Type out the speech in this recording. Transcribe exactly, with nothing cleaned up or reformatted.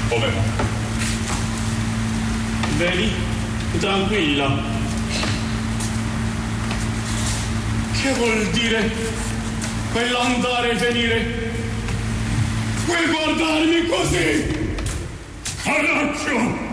Come va? Vedi? Tranquilla. Che vuol dire quell'andare e venire? Quel guardarmi così? Caraccio!